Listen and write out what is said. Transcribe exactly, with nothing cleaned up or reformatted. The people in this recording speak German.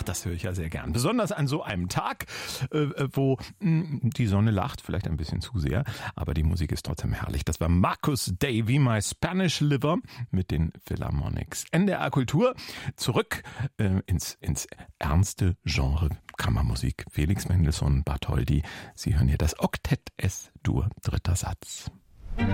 das höre ich ja sehr gern. Besonders an so einem Tag, äh, wo mh, die Sonne lacht, vielleicht ein bisschen zu sehr, aber die Musik ist trotzdem herrlich. Das war Marcus Davey, My Spanish Liver mit den Philharmonics. N D R Kultur, zurück äh, ins, ins ernste Genre Kammermusik. Felix Mendelssohn Bartholdy, Sie hören hier das Oktett S-Dur, dritter Satz.